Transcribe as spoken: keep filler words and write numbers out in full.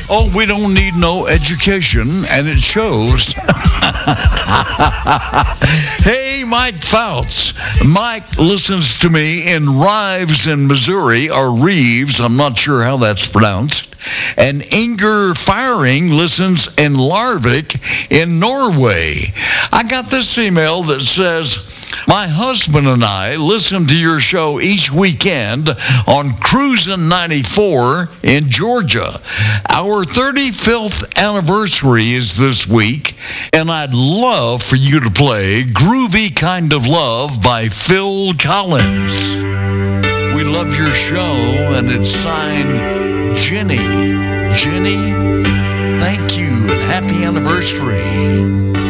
Oh, we don't need no education, and it shows. Hey, Mike Fouts. Mike listens to me in Rives in Missouri, or Reeves, I'm not sure how that's pronounced. And Inger Firing listens in Larvik in Norway. I got this email that says, my husband and I listen to your show each weekend on Cruisin' ninety-four in Georgia. Our thirty-fifth anniversary is this week, and I'd love for you to play Groovy Kind of Love by Phil Collins. We love your show, and it's signed Jenny. Jenny, thank you, and happy anniversary.